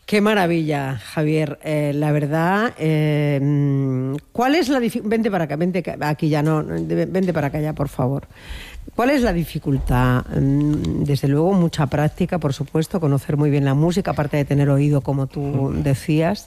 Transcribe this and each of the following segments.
Qué maravilla, Javier. La verdad, ¿cuál es la dificultad? Vente aquí ya, no, vente para acá ya, por favor. ¿Cuál es la dificultad? Desde luego, mucha práctica, por supuesto, conocer muy bien la música, aparte de tener oído, como tú decías,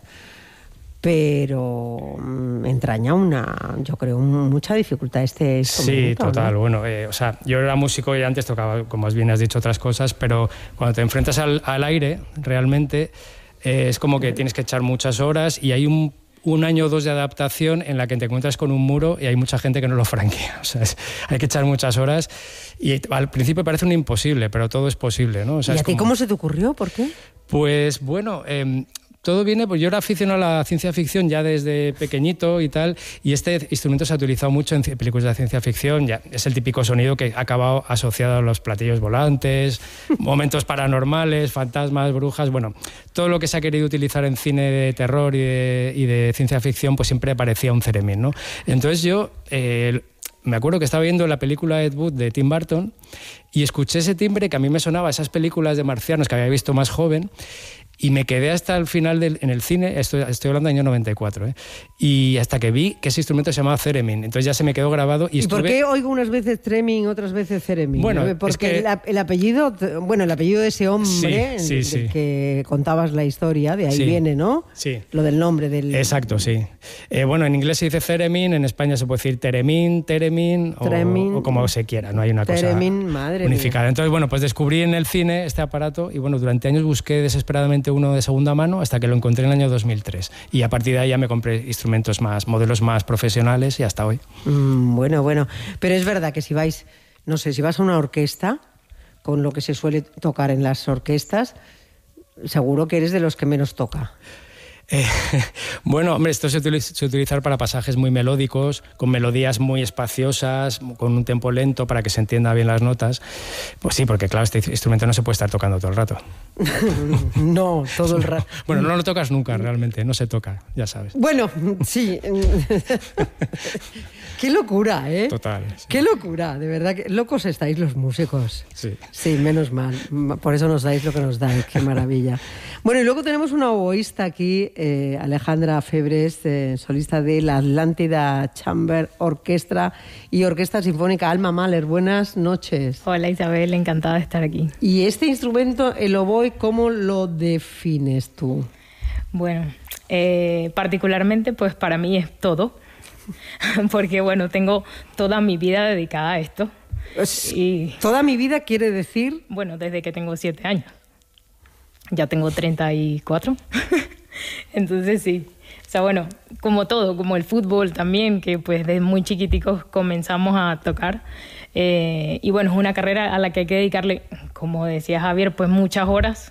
pero entraña yo creo, mucha dificultad este instrumento. Sí, total. ¿No? Bueno, o sea, yo era músico y antes tocaba, como bien has dicho, otras cosas, pero cuando te enfrentas al aire, realmente es como que tienes que echar muchas horas y hay un año o dos de adaptación en la que te encuentras con un muro y hay mucha gente que no lo franquea. O sea, hay que echar muchas horas y al principio parece un imposible, pero todo es posible, ¿no? O sea, ¿Y a ti cómo se te ocurrió? ¿Por qué? Pues bueno, todo viene, pues yo era aficionado a la ciencia ficción ya desde pequeñito y tal, y este instrumento se ha utilizado mucho en películas de ciencia ficción. Ya es el típico sonido que ha acabado asociado a los platillos volantes, momentos paranormales, fantasmas, brujas, bueno, todo lo que se ha querido utilizar en cine de terror y de ciencia ficción, pues siempre parecía un ceremín, ¿no? Entonces yo me acuerdo que estaba viendo la película Ed Wood de Tim Burton y escuché ese timbre que a mí me sonaba a esas películas de marcianos que había visto más joven. Y me quedé hasta el final en el cine, estoy hablando del año 94, y hasta que vi que ese instrumento se llamaba theremin. Entonces ya se me quedó grabado. ¿Y por qué oigo unas veces theremin, otras veces theremin? Bueno, porque es que el apellido de ese hombre del que contabas la historia, de ahí viene, ¿no? Sí. Lo del nombre del... Exacto, sí. Bueno, en inglés se dice theremin, en España se puede decir theremin o como se quiera, no hay una cosa unificada. Mía. Entonces, bueno, pues descubrí en el cine este aparato y bueno, durante años busqué desesperadamente uno de segunda mano hasta que lo encontré en el año 2003 y a partir de ahí ya me compré modelos más profesionales y hasta hoy. Bueno, pero es verdad que si vas a una orquesta, con lo que se suele tocar en las orquestas, seguro que eres de los que menos toca. Bueno, hombre, esto se utiliza para pasajes muy melódicos, con melodías muy espaciosas, con un tempo lento para que se entienda bien las notas. Pues sí, porque claro, este instrumento no se puede estar tocando todo el rato. No, todo el rato. Bueno, no lo tocas nunca realmente, no se toca, ya sabes. Bueno, sí. Qué locura, ¿eh? Total. Sí. Qué locura, de verdad. Que locos estáis los músicos. Sí. Sí, menos mal. Por eso nos dais lo que nos dais. Qué maravilla. Bueno, y luego tenemos una oboísta aquí, Alejandra Febres, solista de la Atlántida Chamber Orquestra y Orquesta Sinfónica Alma Mahler. Buenas noches. Hola Isabel, encantada de estar aquí. Y este instrumento, el oboe, ¿cómo lo defines tú? Bueno, particularmente pues para mí es todo. Porque bueno, tengo toda mi vida dedicada a esto. ¿Toda mi vida quiere decir? Bueno, desde que tengo 7 años. Ya tengo 34. Entonces sí. O sea, bueno, como todo, como el fútbol también, que pues desde muy chiquiticos comenzamos a tocar. Y bueno, es una carrera a la que hay que dedicarle, como decía Javier, pues muchas horas.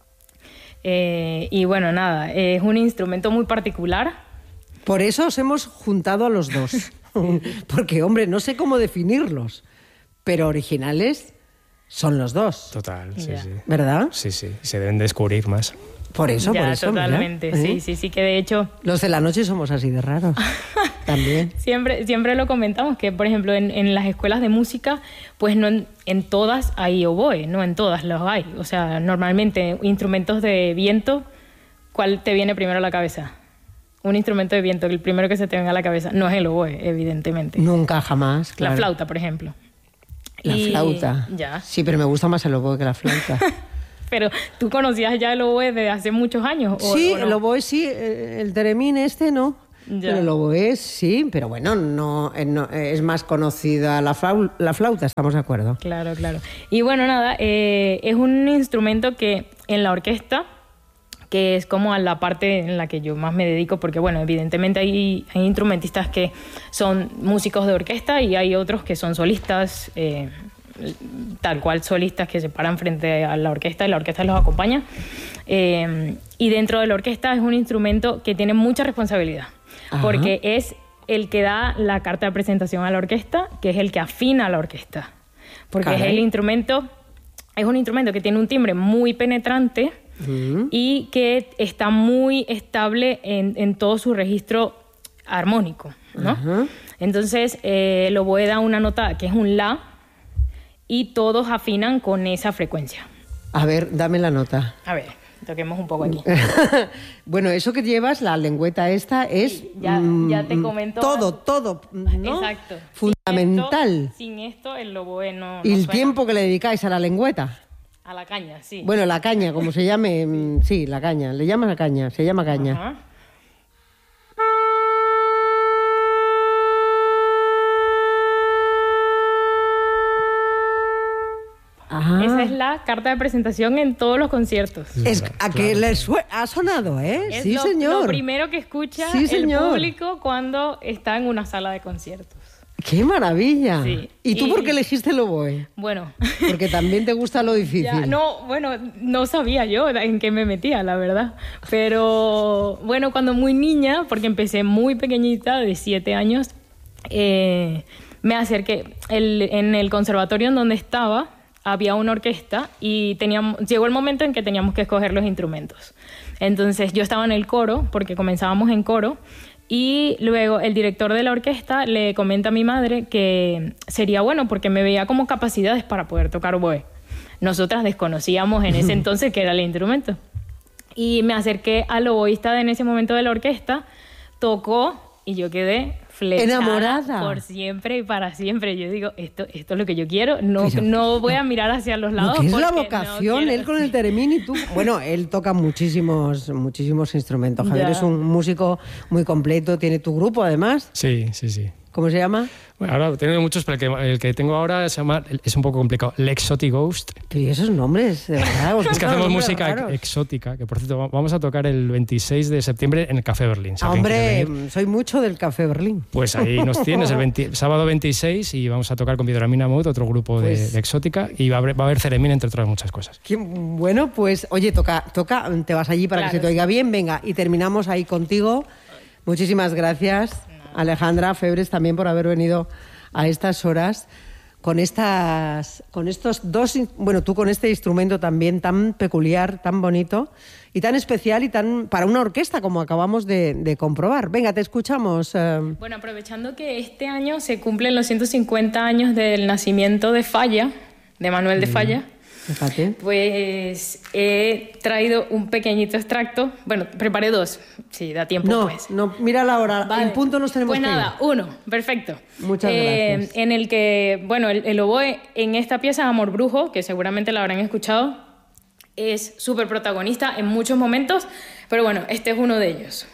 Y bueno, nada, es un instrumento muy particular. Por eso os hemos juntado a los dos. Porque, hombre, no sé cómo definirlos, pero originales son los dos. Total, sí. ¿Verdad? Sí, se deben descubrir más. Por eso, totalmente, mira. Sí, que de hecho... Los de la noche somos así de raros, también. Siempre lo comentamos, que por ejemplo en las escuelas de música, pues no en todas hay oboe, no en todas los hay. O sea, normalmente instrumentos de viento, ¿cuál te viene primero a la cabeza? Un instrumento de viento, el primero que se te venga a la cabeza, no es el oboe, evidentemente. Nunca, jamás, claro. La flauta, por ejemplo. La flauta. Ya. Sí, pero me gusta más el oboe que la flauta. Pero, ¿tú conocías ya el oboe desde hace muchos años? Sí, ¿o no? El oboe sí, el theremin no. Ya. Pero el oboe sí, pero bueno, no es más conocida la flauta, estamos de acuerdo. Claro. Y bueno, nada, es un instrumento que en la orquesta, que es como a la parte en la que yo más me dedico, porque bueno, evidentemente hay instrumentistas que son músicos de orquesta y hay otros que son solistas, tal cual solistas que se paran frente a la orquesta y la orquesta los acompaña. Y dentro de la orquesta es un instrumento que tiene mucha responsabilidad. Ajá. Porque es el que da la carta de presentación a la orquesta, que es el que afina a la orquesta. Porque es un instrumento que tiene un timbre muy penetrante. Uh-huh. Y que está muy estable en todo su registro armónico, ¿no? Uh-huh. Entonces, el oboe da una nota que es un la y todos afinan con esa frecuencia. A ver, dame la nota. A ver, toquemos un poco aquí. Bueno, eso que llevas, la lengüeta esta, es... Sí, ya te comento. Todo, ¿no? Exacto. Fundamental. Sin esto el oboe no ¿Y el suena. tiempo que le dedicáis a la lengüeta? A la caña, sí. Bueno, la caña, como se llame, sí, la caña. Le llamas a caña, se llama caña. Ajá. Ajá. Esa es la carta de presentación en todos los conciertos. Es Claro, a que ha sonado, ¿eh? Es Sí, lo señor. primero que escucha Sí, el señor. público cuando está en una sala de conciertos. ¡Qué maravilla! Sí. ¿Y tú Y- por qué elegiste el oboe? Bueno, Porque también te gusta lo difícil. ya, no sabía yo en qué me metía, la verdad. Pero bueno, cuando muy niña, porque empecé muy pequeñita, de 7 años, me acerqué. En el conservatorio en donde estaba había una orquesta y llegó el momento en que teníamos que escoger los instrumentos. Entonces yo estaba en el coro, porque comenzábamos en coro, y luego el director de la orquesta le comenta a mi madre que sería bueno porque me veía como capacidades para poder tocar oboe. Nosotras desconocíamos en ese entonces qué era el instrumento. Y me acerqué al oboísta en ese momento de la orquesta, tocó y yo quedé flechada Enamorada. por siempre y para siempre. Yo digo, esto es lo que yo quiero, no, Pero- no voy a mirar hacia los Lo lados. que es la porque no vocación, quiero- él con el teremín y tú. Bueno, él toca muchísimos instrumentos. Javier Ya. es un músico muy completo, tiene tu grupo además. Sí, sí, sí. ¿Cómo se llama? Bueno, ahora tengo muchos, pero el que tengo ahora se llama, es un poco complicado, L'Exotic Ghost. Y esos nombres, de verdad. os Es que gustan hacemos los nombres música raros. exótica, que por cierto vamos a tocar el 26 de septiembre en el Café Berlín. si alguien quiere Hombre, venir. soy mucho del Café Berlín. Pues ahí nos tienes, sábado 26, y vamos a tocar con Piedramina Mood, otro grupo Pues- de exótica, y va a haber ceremín, entre otras muchas cosas. Bueno, pues oye, toca, te vas allí para Claro, que se te oiga bien, venga, y terminamos ahí contigo. Muchísimas gracias, Alejandra Febres, también por haber venido a estas horas con estos dos, bueno, tú con este instrumento también tan peculiar, tan bonito y tan especial y tan para una orquesta como acabamos de comprobar. Venga, te escuchamos. Bueno, aprovechando que este año se cumplen los 150 años del nacimiento de Falla, de Manuel de Falla, Fíjate. pues he traído un pequeñito extracto. Bueno, preparé 2, si da tiempo, No, pues. no, mira la hora, Vale. en punto nos tenemos Pues que ir. nada, 1, perfecto. Muchas gracias. En el que, bueno, el oboe en esta pieza Amor Brujo, que seguramente la habrán escuchado, es súper protagonista en muchos momentos, pero bueno, este es uno de ellos.